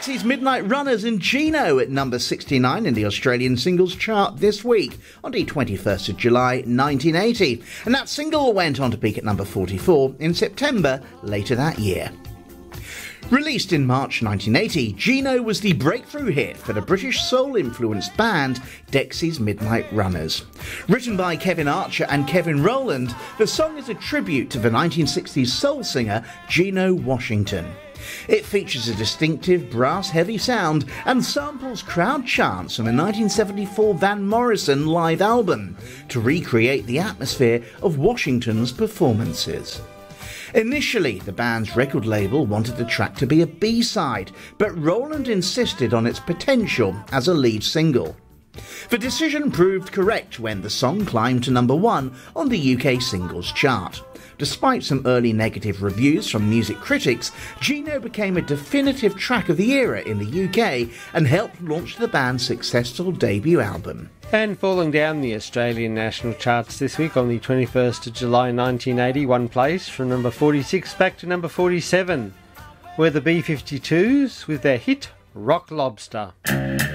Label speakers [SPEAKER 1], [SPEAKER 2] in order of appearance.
[SPEAKER 1] Dexy's Midnight Runners and Gino at number 69 in the Australian singles chart this week on the 21st of July 1980. And that single went on to peak at number 44 in September later that year. Released in March 1980, Gino was the breakthrough hit for the British soul-influenced band Dexy's Midnight Runners. Written by Kevin Archer and Kevin Rowland, the song is a tribute to the 1960s soul singer Gino Washington. It features a distinctive brass-heavy sound and samples crowd chants from a 1974 Van Morrison live album to recreate the atmosphere of Washington's performances. Initially, the band's record label wanted the track to be a B-side, but Rowland insisted on its potential as a lead single. The decision proved correct when the song climbed to number 1 on the UK singles chart. Despite some early negative reviews from music critics, Gino became a definitive track of the era in the UK and helped launch the band's successful debut album.
[SPEAKER 2] And falling down the Australian national charts this week on the 21st of July 1980, one place from number 46 back to number 47, were the B-52s with their hit Rock Lobster.